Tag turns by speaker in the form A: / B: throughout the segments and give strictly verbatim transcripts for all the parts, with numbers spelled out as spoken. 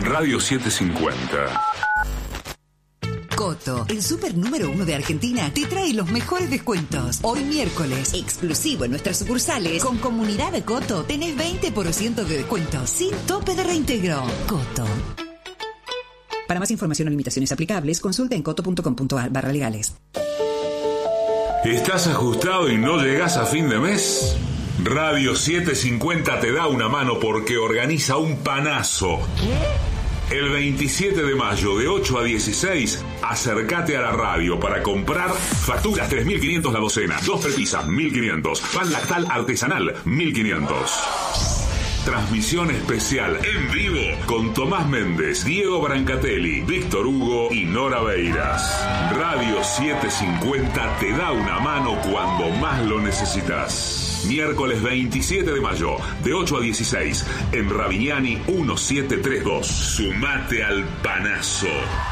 A: Radio setecientos cincuenta.
B: Coto, el super número uno de Argentina, te trae los mejores descuentos. Hoy miércoles, exclusivo en nuestras sucursales, con Comunidad de Coto, tenés veinte por ciento de descuento, sin tope de reintegro. Coto. Para más información o limitaciones aplicables, consulta en coto punto com punto a r barra legales.
A: ¿Estás ajustado y no llegás a fin de mes? Radio setecientos cincuenta te da una mano porque organiza un panazo. El veintisiete de mayo de ocho a dieciséis, acércate a la radio para comprar facturas tres mil quinientos la docena, dos prepisas mil quinientos, pan lactal artesanal mil quinientos. Transmisión especial en vivo con Tomás Méndez, Diego Brancatelli, Víctor Hugo y Nora Beiras. Radio setecientos cincuenta te da una mano cuando más lo necesitas. Miércoles veintisiete de mayo, de ocho a dieciséis, en Ravignani diecisiete treinta y dos. Sumate al panazo.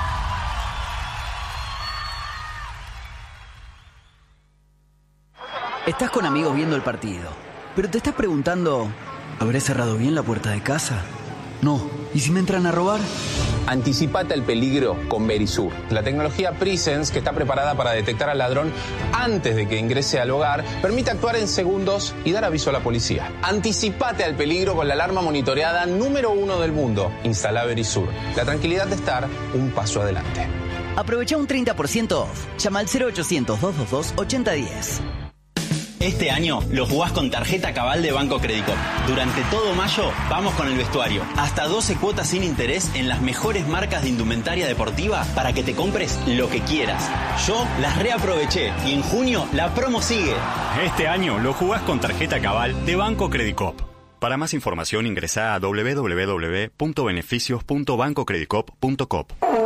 C: Estás con amigos viendo el partido, pero te estás preguntando, ¿habré cerrado bien la puerta de casa? No. ¿Y si me entran a robar?
D: Anticipate al peligro con Verisur, la tecnología Presence que está preparada para detectar al ladrón antes de que ingrese al hogar, permite actuar en segundos y dar aviso a la policía. Anticipate al peligro con la alarma monitoreada número uno del mundo. Instala Verisur. La tranquilidad de estar un paso adelante.
C: Aprovecha un treinta por ciento off. Llama al cero ochocientos, doscientos veintidós, ochenta diez.
E: Este año lo jugás con tarjeta Cabal de Banco Credicop. Durante todo mayo vamos con el vestuario. Hasta doce cuotas sin interés en las mejores marcas de indumentaria deportiva para que te compres lo que quieras. Yo las reaproveché y en junio la promo sigue.
F: Este año lo jugás con tarjeta Cabal de Banco Credicop. Para más información ingresá a doble u doble u doble u punto beneficios punto banco credicop punto com.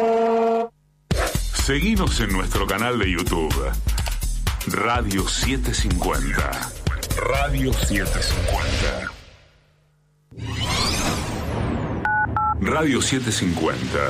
A: Seguinos en nuestro canal de YouTube. Radio setecientos cincuenta. Radio setecientos cincuenta. Radio setecientos cincuenta.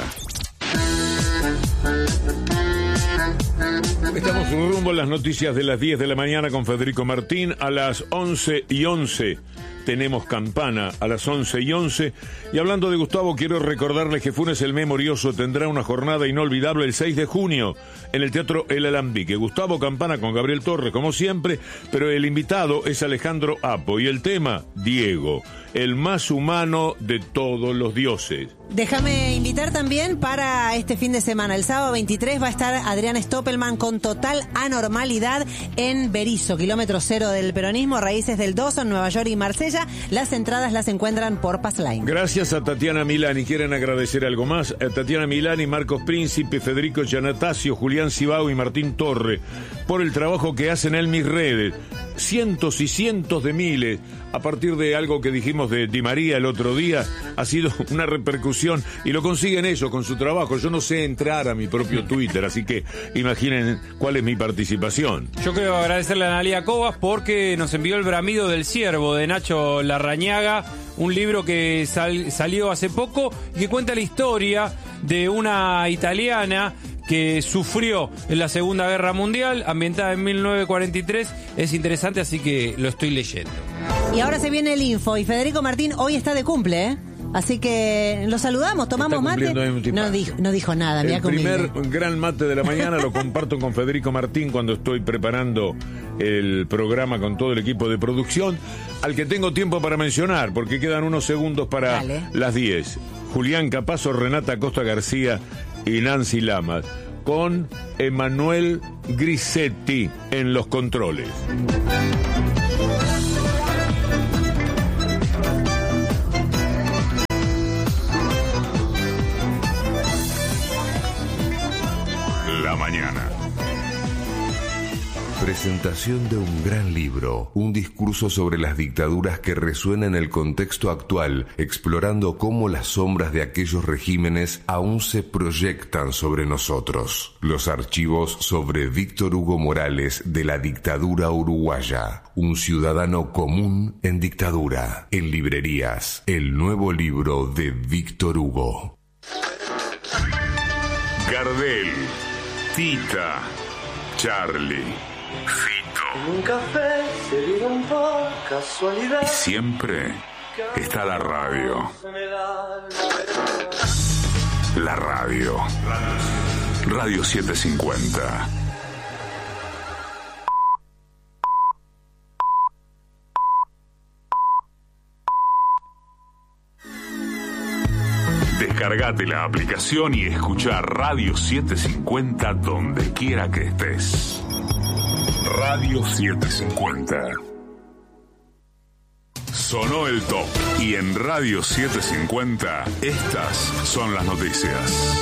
G: Estamos rumbo a las noticias de las diez de la mañana con Federico Martín. A las once y once tenemos campana, a las once y once. Y hablando de Gustavo, quiero recordarles que Funes el Memorioso tendrá una jornada inolvidable el seis de junio en el Teatro El Alambique. Gustavo Campana con Gabriel Torres, como siempre, pero el invitado es Alejandro Apo y el tema, Diego, el más humano de todos los dioses.
H: Déjame invitar también para este fin de semana. El sábado veintitrés va a estar Adrián Stoppelman con Total Anormalidad en Berisso, kilómetro cero del peronismo, Raíces del Dawson, Nueva York y Marsella. Las entradas las encuentran por Passline.
G: Gracias a Tatiana Milani. ¿Quieren agradecer algo más? A Tatiana Milani, Marcos Príncipe, Federico Giannatasio, Julián Cibao y Martín Torre por el trabajo que hacen en mis redes. Cientos y cientos de miles. A partir de algo que dijimos de Di María el otro día, ha sido una repercusión y lo consiguen ellos con su trabajo. Yo no sé entrar a mi propio Twitter, así que imaginen cuál es mi participación.
I: Yo quiero agradecerle a Analia Cobas porque nos envió El Bramido del Ciervo de Nacho Larrañaga, un libro que sal, salió hace poco y que cuenta la historia de una italiana que sufrió en la Segunda Guerra Mundial, ambientada en mil novecientos cuarenta y tres. Es interesante, así que lo estoy leyendo.
H: Y ahora se viene el info, y Federico Martín hoy está de cumple, ¿eh? Así que lo saludamos, tomamos mate. No dijo, no dijo nada,
G: El
H: mirá
G: primer
H: conmigo.
G: gran mate de la mañana lo comparto con Federico Martín cuando estoy preparando el programa con todo el equipo de producción, al que tengo tiempo para mencionar, porque quedan unos segundos para
H: Dale.
G: las diez. Julián Capazo, Renata Costa García y Nancy Lamas, con Emanuel Grisetti en los controles.
A: La mañana.
J: Presentación de un gran libro, un discurso sobre las dictaduras que resuena en el contexto actual, explorando cómo las sombras de aquellos regímenes aún se proyectan sobre nosotros. Los archivos sobre Víctor Hugo Morales de la dictadura uruguaya, un ciudadano común en dictadura. En librerías, el nuevo libro de Víctor Hugo.
A: Gardel, Tita, Charlie, Fito.
K: Un café servido por casualidad.
A: Y siempre está la radio.
K: Se me da la
A: la radio. Radio setecientos cincuenta. Descargate la aplicación y escucha Radio setecientos cincuenta donde quiera que estés. Radio setecientos cincuenta. Sonó el top y en Radio setecientos cincuenta estas son las noticias.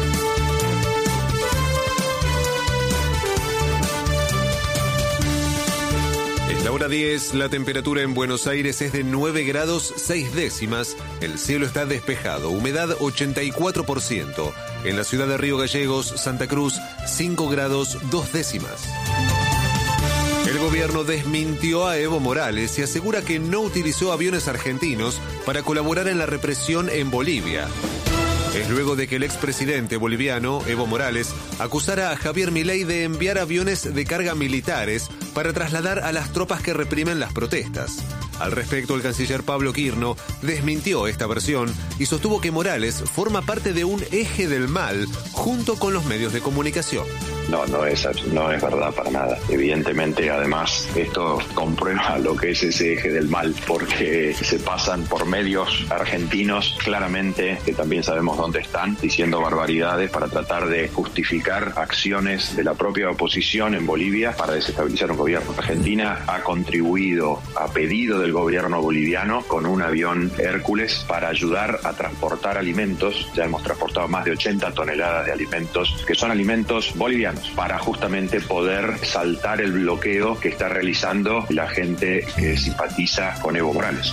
L: Es la hora diez, la temperatura en Buenos Aires es de nueve grados seis décimas, el cielo está despejado, humedad ochenta y cuatro por ciento. En la ciudad de Río Gallegos, Santa Cruz, cinco grados dos décimas. El gobierno desmintió a Evo Morales y asegura que no utilizó aviones argentinos para colaborar en la represión en Bolivia. Es luego de que el expresidente boliviano, Evo Morales, acusara a Javier Milei de enviar aviones de carga militares para trasladar a las tropas que reprimen las protestas. Al respecto, el canciller Pablo Quirno desmintió esta versión y sostuvo que Morales forma parte de un eje del mal junto con los medios de comunicación.
M: No, no es, no es verdad para nada. Evidentemente, además, esto comprueba lo que es ese eje del mal, porque se pasan por medios argentinos claramente, que también sabemos dónde están, diciendo barbaridades para tratar de justificar acciones de la propia oposición en Bolivia para desestabilizar un gobierno. Argentina ha contribuido a pedido del gobierno boliviano con un avión Hércules para ayudar a transportar alimentos. Ya hemos transportado más de ochenta toneladas de alimentos, que son alimentos bolivianos, para justamente poder saltar el bloqueo que está realizando la gente que simpatiza con Evo Morales.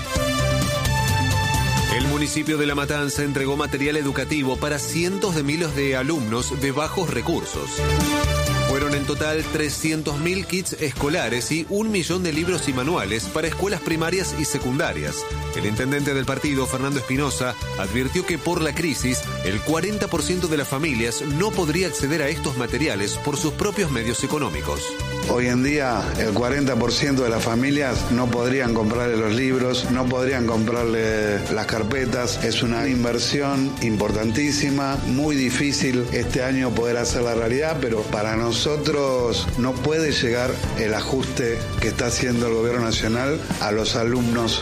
L: El municipio de La Matanza entregó material educativo para cientos de miles de alumnos de bajos recursos. Fueron en total trescientos mil kits escolares y un millón de libros y manuales para escuelas primarias y secundarias. El intendente del partido, Fernando Espinosa, advirtió que por la crisis, el cuarenta por ciento de las familias no podría acceder a estos materiales por sus propios medios económicos.
N: Hoy en día, el cuarenta por ciento de las familias no podrían comprarle los libros, no podrían comprarle las carpetas. Es una inversión importantísima, muy difícil este año poder hacer la realidad, pero para nosotros no puede llegar el ajuste que está haciendo el gobierno nacional a los alumnos.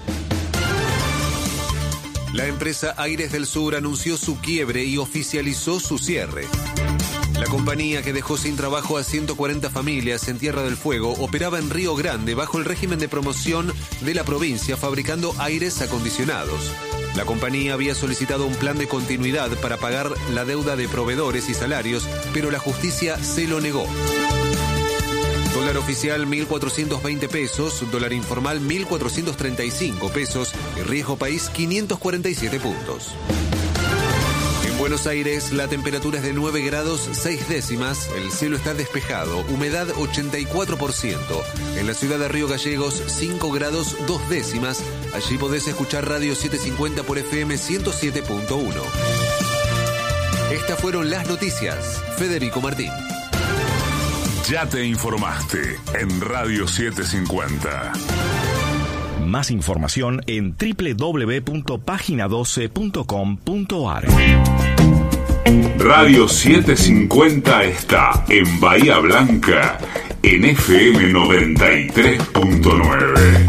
L: La empresa Aires del Sur anunció su quiebre y oficializó su cierre. La compañía, que dejó sin trabajo a ciento cuarenta familias en Tierra del Fuego, operaba en Río Grande bajo el régimen de promoción de la provincia, fabricando aires acondicionados. La compañía había solicitado un plan de continuidad para pagar la deuda de proveedores y salarios, pero la justicia se lo negó. Dólar oficial mil cuatrocientos veinte pesos, dólar informal mil cuatrocientos treinta y cinco pesos y riesgo país quinientos cuarenta y siete puntos. En Buenos Aires la temperatura es de nueve grados seis décimas, el cielo está despejado, humedad ochenta y cuatro por ciento. En la ciudad de Río Gallegos cinco grados dos décimas, allí podés escuchar Radio setecientos cincuenta por F M ciento siete punto uno. Estas fueron las noticias. Federico Martín.
A: Ya te informaste en Radio setecientos cincuenta.
O: Más información en doble u doble u doble u punto página doce punto com punto a r.
A: Radio setecientos cincuenta está en Bahía Blanca en F M noventa y tres punto nueve.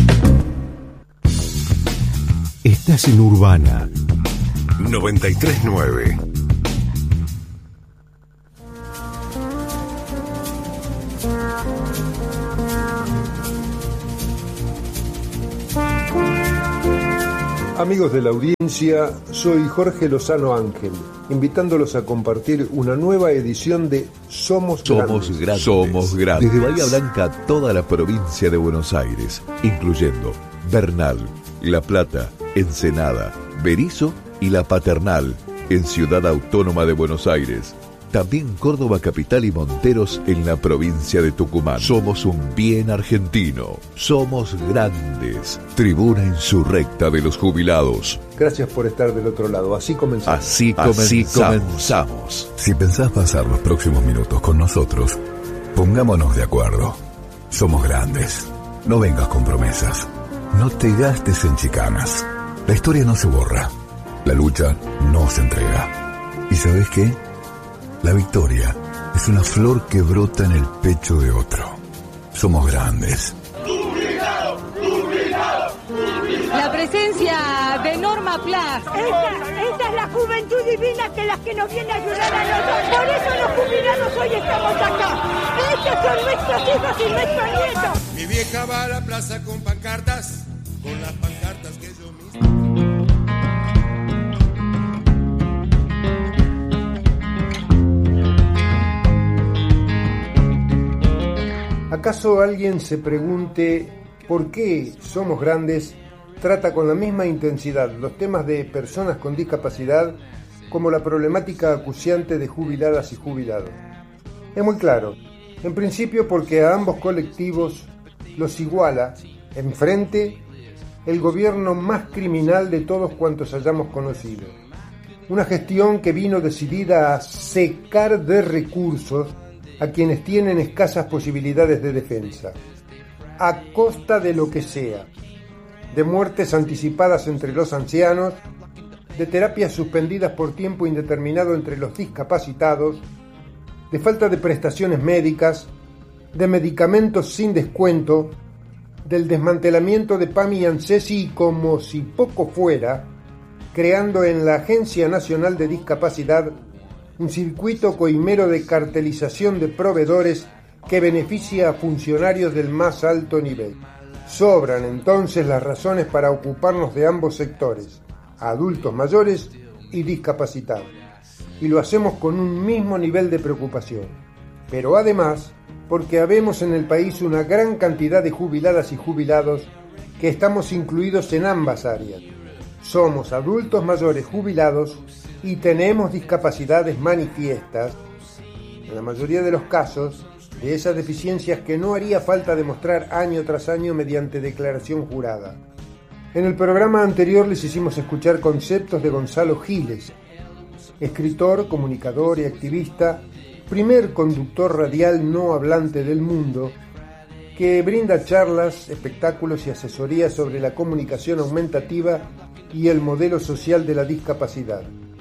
P: Estás en Urbana noventa y tres punto nueve.
Q: Amigos de la audiencia, soy Jorge Lozano Ángel, invitándolos a compartir una nueva edición de Somos Grandes.
R: Somos Grandes. Somos Grandes. Desde Bahía Blanca a toda la provincia de Buenos Aires, incluyendo Bernal, La Plata, Ensenada, Berisso y La Paternal, en Ciudad Autónoma de Buenos Aires. También Córdoba Capital y Monteros en la provincia de Tucumán. Somos un bien argentino. Somos Grandes. Tribuna insurrecta de los jubilados.
Q: Gracias por estar del otro lado. Así comenzamos.
R: Así comenzamos. Así comenzamos.
P: Si pensás pasar los próximos minutos con nosotros, pongámonos de acuerdo. Somos Grandes. No vengas con promesas. No te gastes en chicanas. La historia no se borra. La lucha no se entrega. ¿Y sabes qué? La victoria es una flor que brota en el pecho de otro. Somos grandes.
S: La presencia de Norma Plas.
T: Esta, esta es la juventud divina que es la que nos viene a ayudar a nosotros. Por eso los jubilados hoy estamos acá. Estos son nuestros hijos y nuestros nietos.
U: Mi vieja va a la plaza con pancartas, con las pancartas que yo mismo.
Q: ¿Acaso alguien se pregunte por qué Somos Grandes trata con la misma intensidad los temas de personas con discapacidad como la problemática acuciante de jubiladas y jubilados? Es muy claro. En principio porque a ambos colectivos los iguala, enfrente, el gobierno más criminal de todos cuantos hayamos conocido. Una gestión que vino decidida a secar de recursos a quienes tienen escasas posibilidades de defensa, a costa de lo que sea, de muertes anticipadas entre los ancianos, de terapias suspendidas por tiempo indeterminado entre los discapacitados, de falta de prestaciones médicas, de medicamentos sin descuento, del desmantelamiento de PAMI y ANSESI y, como si poco fuera, creando en la Agencia Nacional de Discapacidad un circuito coimero de cartelización de proveedores que beneficia a funcionarios del más alto nivel. Sobran entonces las razones para ocuparnos de ambos sectores, adultos mayores y discapacitados, y lo hacemos con un mismo nivel de preocupación. Pero además, porque habemos en el país una gran cantidad de jubiladas y jubilados que estamos incluidos en ambas áreas. Somos adultos mayores jubilados y tenemos discapacidades manifiestas, en la mayoría de los casos, de esas deficiencias que no haría falta demostrar año tras año mediante declaración jurada. En el programa anterior les hicimos escuchar conceptos de Gonzalo Giles, escritor, comunicador y activista, primer conductor radial no hablante del mundo, que brinda charlas, espectáculos y asesorías sobre la comunicación aumentativa y el modelo social de la discapacidad.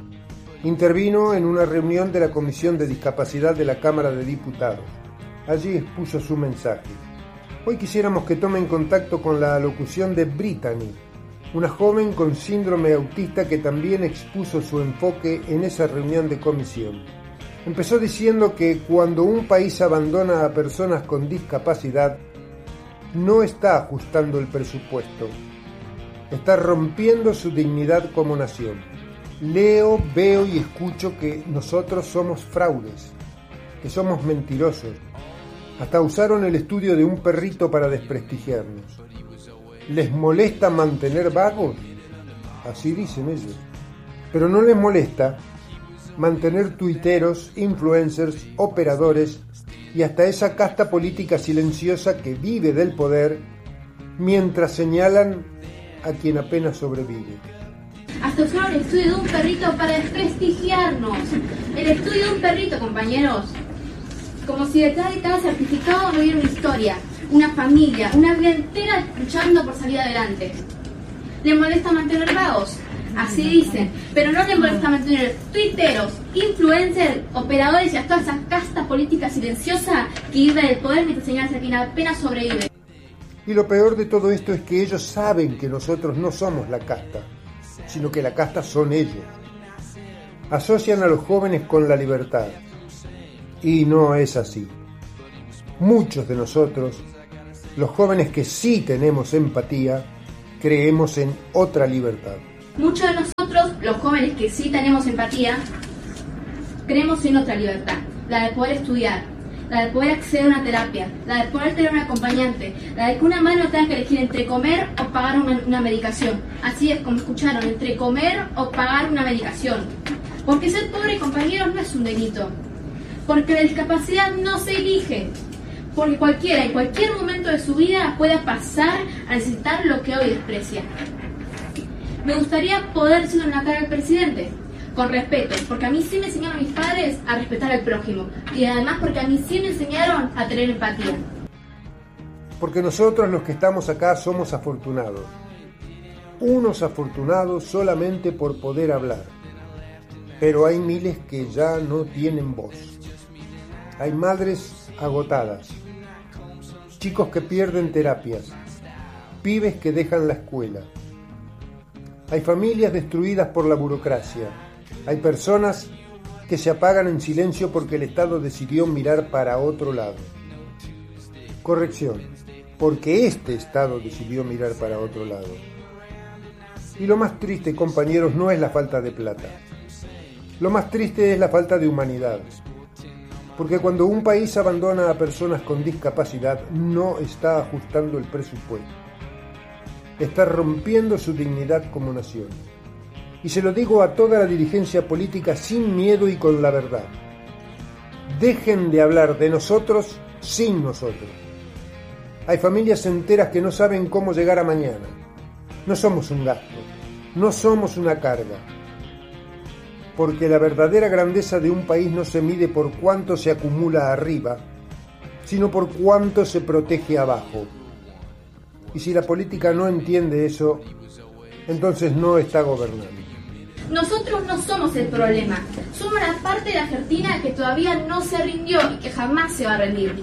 Q: Intervino en una reunión de la Comisión de Discapacidad de la Cámara de Diputados. Allí expuso su mensaje. Hoy quisiéramos que tomen contacto con la alocución de Brittany, una joven con síndrome autista que también expuso su enfoque en esa reunión de comisión. Empezó diciendo que cuando un país abandona a personas con discapacidad, no está ajustando el presupuesto, está rompiendo su dignidad como nación. Leo, veo y escucho que nosotros somos fraudes, que somos mentirosos. Hasta usaron el estudio de un perrito para desprestigiarnos. ¿Les molesta mantener vagos? Así dicen ellos. Pero no les molesta mantener tuiteros, influencers, operadores y hasta esa casta política silenciosa que vive del poder mientras señalan a quien apenas sobrevive.
V: Hasta usaron el estudio de un perrito para desprestigiarnos. El estudio de un perrito, compañeros. Como si detrás de cada certificado no hubiera una historia, una familia, una vida entera luchando por salir adelante. ¿Le molesta mantener vagos? Así dicen. Pero no le molesta mantener tuiteros, influencers, operadores y a toda esa casta política silenciosa que vive del poder mientras señalan a quien apenas sobrevive.
Q: Y lo peor de todo esto es que ellos saben que nosotros no somos la casta, sino que la casta son ellos. Asocian a los jóvenes con la libertad. Y no es así. Muchos de nosotros, los jóvenes que sí tenemos empatía, creemos en otra libertad.
V: Muchos de nosotros, los jóvenes que sí tenemos empatía, creemos en otra libertad. La de poder estudiar, la de poder acceder a una terapia, la de poder tener un acompañante, la de que una madre no tenga que elegir entre comer o pagar una, una medicación. Así es como escucharon, entre comer o pagar una medicación. Porque ser pobre, compañeros, no es un delito. Porque la discapacidad no se elige. Porque cualquiera, en cualquier momento de su vida, pueda pasar a necesitar lo que hoy desprecia. Me gustaría poder decirlo en la cara al presidente, con respeto, porque a mí sí me enseñaron mis padres a respetar al prójimo. Y además porque a mí sí me enseñaron a tener empatía.
Q: Porque nosotros los que estamos acá somos afortunados. unos afortunados solamente por poder hablar, pero hay miles que ya no tienen voz. Hay madres agotadas, chicos que pierden terapias, pibes que dejan la escuela. Hay familias destruidas por la burocracia. Hay personas que se apagan en silencio porque el Estado decidió mirar para otro lado. Corrección, porque este Estado decidió mirar para otro lado. Y lo más triste, compañeros, no es la falta de plata. Lo más triste es la falta de humanidad. Porque cuando un país abandona a personas con discapacidad, no está ajustando el presupuesto. Está rompiendo su dignidad como nación. Y se lo digo a toda la dirigencia política sin miedo y con la verdad. Dejen de hablar de nosotros sin nosotros. Hay familias enteras que no saben cómo llegar a mañana. No somos un gasto, no somos una carga. Porque la verdadera grandeza de un país no se mide por cuánto se acumula arriba, sino por cuánto se protege abajo. Y si la política no entiende eso, entonces no está gobernando.
V: Nosotros no somos el problema, somos la parte de la Argentina que todavía no se rindió y que jamás se va a rendir.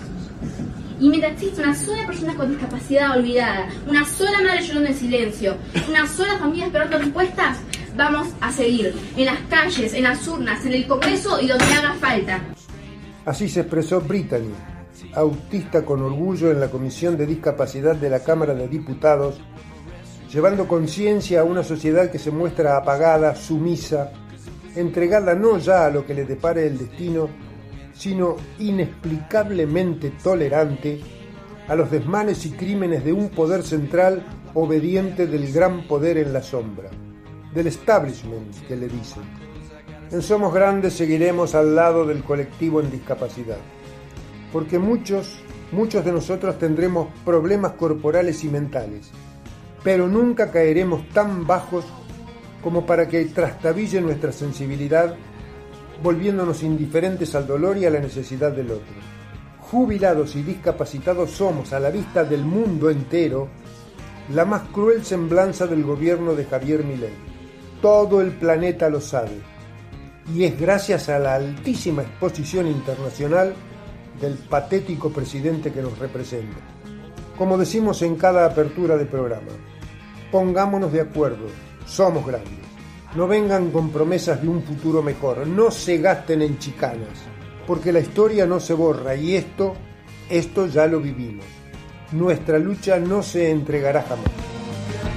V: Y mientras existe una sola persona con discapacidad olvidada, una sola madre llorando en silencio, una sola familia esperando respuestas, vamos a seguir en las calles, en las urnas, en el Congreso y donde haga falta.
Q: Así se expresó Brittany, autista con orgullo en la Comisión de Discapacidad de la Cámara de Diputados, llevando conciencia a una sociedad que se muestra apagada, sumisa, entregada no ya a lo que le depare el destino, sino inexplicablemente tolerante a los desmanes y crímenes de un poder central obediente del gran poder en la sombra, del establishment que le dicen. En Somos Grandes seguiremos al lado del colectivo en discapacidad, porque muchos, muchos de nosotros tendremos problemas corporales y mentales, pero nunca caeremos tan bajos como para que trastabille nuestra sensibilidad, volviéndonos indiferentes al dolor y a la necesidad del otro. Jubilados y discapacitados somos, a la vista del mundo entero, la más cruel semblanza del gobierno de Javier Milei. Todo el planeta lo sabe, y es gracias a la altísima exposición internacional del patético presidente que nos representa. Como decimos en cada apertura de programa, pongámonos de acuerdo, somos grandes. No vengan con promesas de un futuro mejor, no se gasten en chicanas, porque la historia no se borra y esto, esto ya lo vivimos. Nuestra lucha no se entregará jamás.